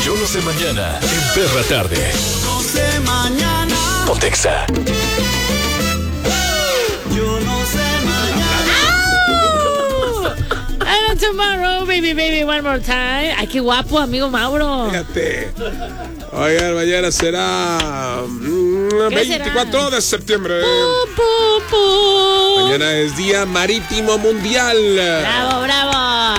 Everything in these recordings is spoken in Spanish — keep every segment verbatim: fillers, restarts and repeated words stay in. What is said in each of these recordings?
Yo no sé mañana en Perra Tarde. No sé mañana. Pontexa. Yo no sé mañana. And tomorrow, baby, baby, one more time. Ay, qué guapo, amigo Mauro. Fíjate. Oigan, mañana será mm, veinticuatro será? de septiembre. Pum, pum, pum. Mañana es Día Marítimo Mundial. Bravo, bravo.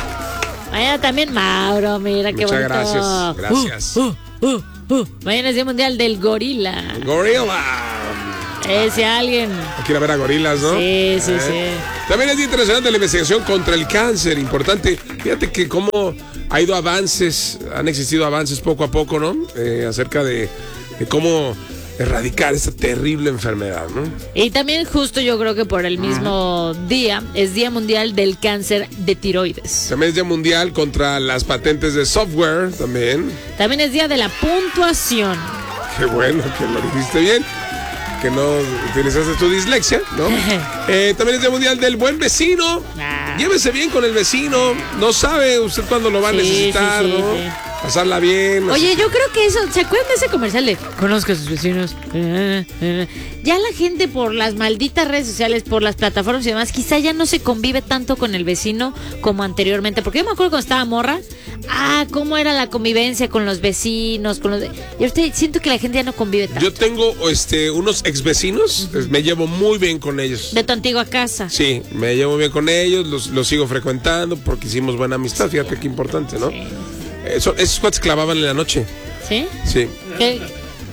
Mañana también Mauro, mira qué Muchas bonito. gracias, gracias. Uh, uh, uh, uh. Mañana es Día Mundial del Gorila. Gorila. Ese alguien. Hay que ir a ver a gorilas, ¿no? Sí, sí, ¿Eh? sí. También es Día Internacional de la Investigación contra el Cáncer. Importante. Fíjate que cómo ha ido avances, han existido avances poco a poco, ¿no? Eh, acerca de, de cómo erradicar esta terrible enfermedad, ¿no? Y también justo yo creo que por el mismo día es Día Mundial del Cáncer de Tiroides. También es Día Mundial contra las patentes de software, también. También es Día de la Puntuación. Qué bueno que lo dijiste bien. Que no utilizaste tu dislexia, ¿no? eh, también es Día Mundial del Buen Vecino. Ah. Llévese bien con el vecino. No sabe usted cuándo lo va a Sí, necesitar, sí, sí, ¿no? sí. Pasarla bien. Oye, yo creo que eso, ¿se acuerdan de ese comercial de conozca a sus vecinos? Eh, eh. Ya la gente por las malditas redes sociales, por las plataformas y demás, quizá ya no se convive tanto con el vecino como anteriormente. Porque yo me acuerdo cuando estaba morra, ah, cómo era la convivencia con los vecinos, con los... Y ahorita siento que la gente ya no convive tanto. Yo tengo este, unos ex vecinos, uh-huh. Me llevo muy bien con ellos. De tu antigua casa. Sí, me llevo bien con ellos, los, los sigo frecuentando porque hicimos buena amistad, fíjate qué importante, ¿no? Sí. Eso, esos cuates clavaban en la noche. ¿Sí? Sí. ¿Qué?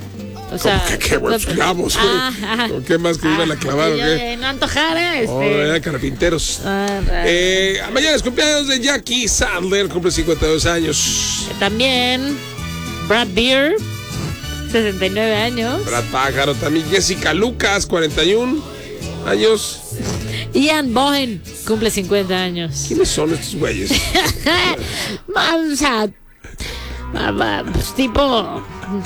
O sea, ¿Cómo que qué buenos clavos, güey? Ah, ah, ¿Qué más que ah, iban a clavar o yo, qué? eh, no antojara, este... Oh, eran carpinteros. Ah, eh, mañana es cumpleaños de Jackie Sandler, cumple cincuenta y dos años. También Brad Beer, sesenta y nueve años. Brad Pájaro también. Jessica Lucas, cuarenta y uno años. Ian Bohen cumple cincuenta años. ¿Quiénes son estos güeyes? O sea, pues, tipo a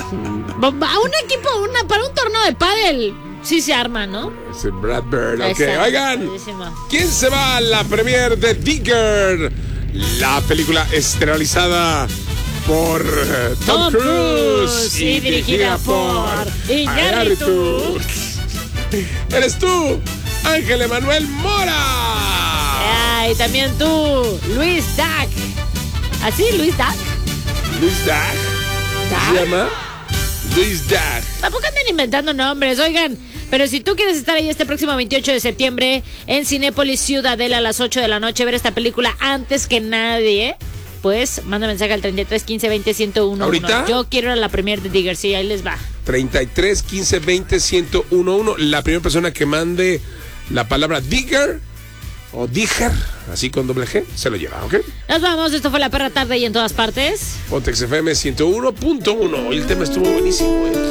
un equipo, una para un torneo de pádel sí se arma, ¿no? Ese Brad Bird, ok. Exacto. Oigan, ¿quién se va a la premiere de Digger? La película estelarizada por uh, Tom, Tom Cruise, Cruise y, y dirigida por Iñárritu. Eres tú, Ángel Emanuel Mora. Ah, y también tú, Luis Dag. ¿Así, Luis Dag? Luis Dag. ¿Cómo se llama? Luis Dag. Tampoco anden inventando nombres, oigan. Pero si tú quieres estar ahí este próximo veintiocho de septiembre en Cinépolis Ciudadela a las ocho de la noche, ver esta película antes que nadie, pues manda mensaje al treinta y tres quince veinte ciento uno. ¿Ahorita? Yo quiero ir a la premier de Digger, sí, ahí les va. treinta y tres quince veinte ciento uno. La primera persona que mande la palabra Digger o Digger, así con doble G, se lo lleva, ¿ok? Nos vamos, esto fue La Perra Tarde y en todas partes. Pontex F M ciento uno punto uno. El tema estuvo buenísimo, ¿eh?